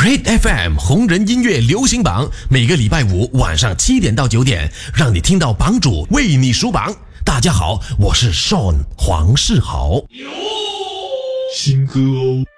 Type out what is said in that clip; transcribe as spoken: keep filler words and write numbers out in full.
Hit F M 红人音乐流行榜，每个礼拜五晚上七点到九点，让你听到榜主为你数榜。大家好，我是 Sean 黄世豪。 新歌哦。